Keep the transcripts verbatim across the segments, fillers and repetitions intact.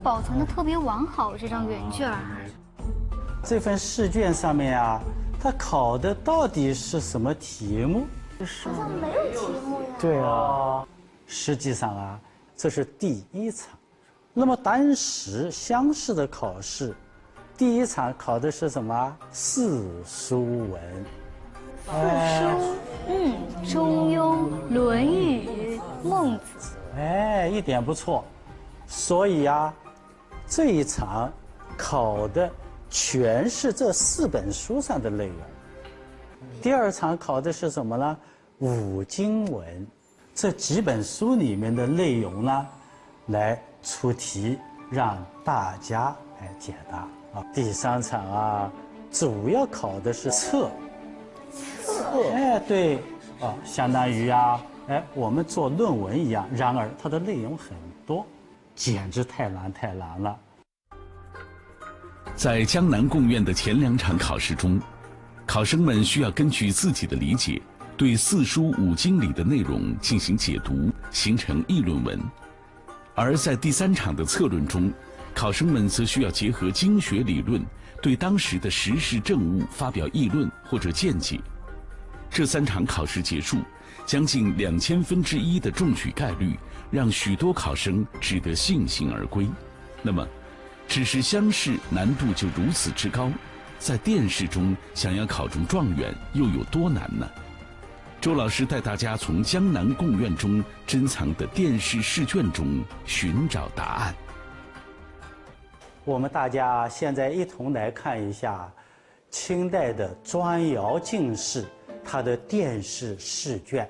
保存的特别完好，这张原卷。 这份试卷上面啊，它考的到底是什么题目？ 好像没有题目呀。 对啊，实际上啊，这是第一场。那么当时乡试的考试，第一场考的是什么？四书文。 四书，嗯，中庸、论语、孟子。 哎，一点不错。所以啊，这一场考的全是这四本书上的内容。第二场考的是什么呢？五经文，这几本书里面的内容呢，来出题让大家来解答啊。第三场啊，主要考的是测。测？哎，对，啊，相当于啊，哎，我们做论文一样。然而它的内容很多，简直太难太难了。 在江南贡院的前两场考试中，考生们需要根据自己的理解，对四书五经里的内容进行解读，形成议论文；而在第三场的策论中，考生们则需要结合经学理论，对当时的时事政务发表议论或者见解。这三场考试结束，将近两千分之一的中举概率，让许多考生只得悻悻而归。那么，只是乡试难度就如此之高，在殿试中想要考中状元又有多难呢？周老师带大家从江南贡院中珍藏的殿试试卷中寻找答案。 我们大家现在一同来看一下清代的砖窑进士他的殿试试卷。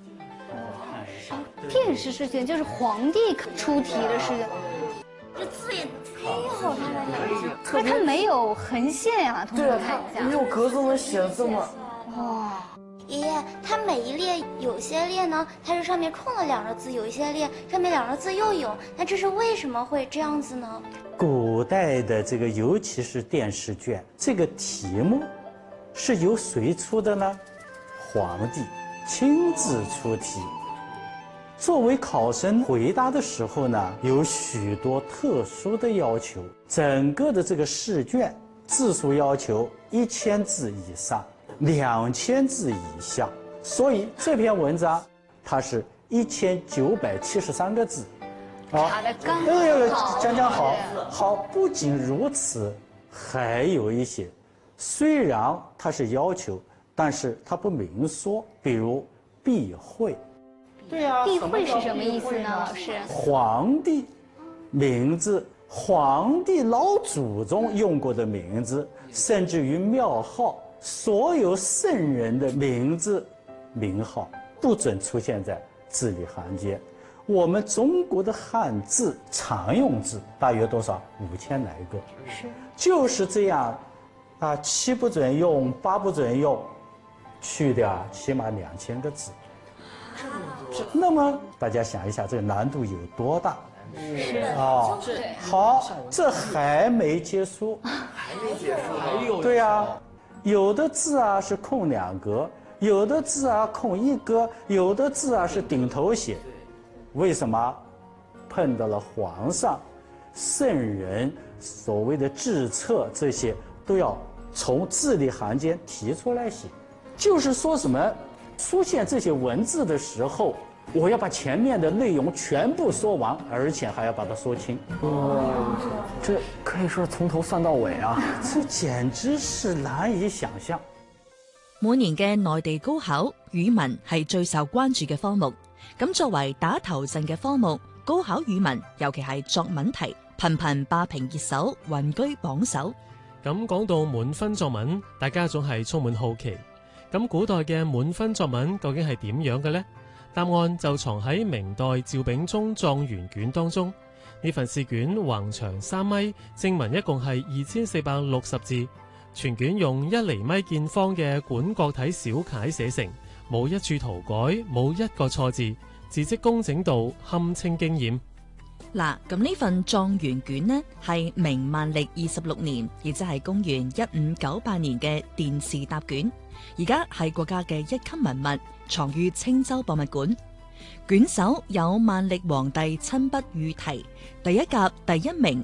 殿试试卷就是皇帝出题的试卷。 这字也忒好看了呀！ 可它没有横线呀、啊，同学对啊， 看一下。 它没有格子能写的这么。 哇！ 爷爷，它每一列有些列呢，它是上面空了两个字；有一些列上面两个字又有，那这是为什么会这样子呢？ 古代的这个，尤其是殿试卷，这个题目是由谁出的呢？皇帝亲自出题。作为考生回答的时候呢，有许多特殊的要求。整个的这个试卷字数要求一千字以上，两千字以下。所以这篇文章它是一千九百七十三个字。 查的刚好。 哎，讲讲好，好。不仅如此，还有一些，虽然它是要求，但是它不明说，比如避讳。 对呀、啊， 避讳是什么意思呢，老师？ 皇帝名字，皇帝老祖宗用过的名字，甚至于庙号，所有圣人的名字、名号不准出现在字里行间。我们中国的汉字常用字大约多少？五千来个。是，就是这样，啊，七不准用，八不准用，去掉起码两千个字。那么大家想一下，这个难度有多大？ 是啊，好，这还没结束， 还没结束，还有对呀、啊，有的字啊是空两格，有的字啊空一格，有的字啊是顶头写。为什么？碰到了皇上、圣人，所谓的制册这些都要从字里行间提出来写，就是说什么？出现这些文字的时候，我要把前面的内容全部说完，而且还要把它说清。 哦，这可以说是从頭算到尾啊！ 這簡直是難以想象。 每年嘅內地高考，語文係最受關注嘅科目。咁作為打頭陣嘅科目，高考語文尤其係作文題，頻頻霸屏熱搜，雲居榜首。 咁講到滿分作文，大家總係充滿好奇。咁古代嘅滿分作文究竟係點樣嘅呢？答案就藏喺明代趙秉忠狀元卷當中。呢份試卷橫長三米，正文一共係二千四百六十字，全卷用一厘米見方嘅管角體小楷寫成，冇一處塗改，冇一個錯字，字跡工整度堪稱驚豔。 嗱，咁呢份狀元卷呢，係明萬曆二十六年，亦即係公元一五九八年嘅殿試答卷。而家係國家嘅一級文物，藏於青州博物館。卷首有萬曆皇帝親筆御題，第一甲第一名